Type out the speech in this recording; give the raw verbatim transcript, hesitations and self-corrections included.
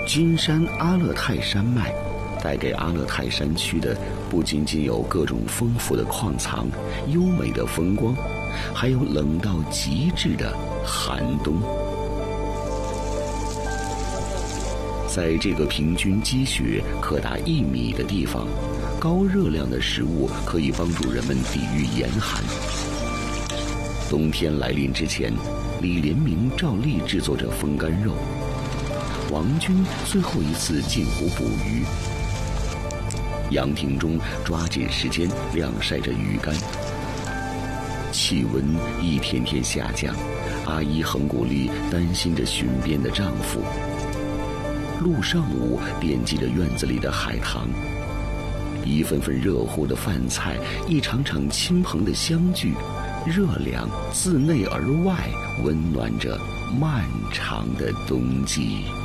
金山阿勒泰山脉带给阿勒泰山区的不仅仅有各种丰富的矿藏、优美的风光，还有冷到极致的寒冬。在这个平均积雪可达一米的地方，高热量的食物可以帮助人们抵御严寒。冬天来临之前，李连明照例制作着风干肉。王军最后一次进湖捕鱼。杨庭中抓紧时间晾晒着鱼干。气温一天天下降，阿姨横谷丽担心着寻边的丈夫。陆上武惦记着院子里的海棠，一份份热乎的饭菜，一场场亲朋的相聚，热量自内而外温暖着漫长的冬季。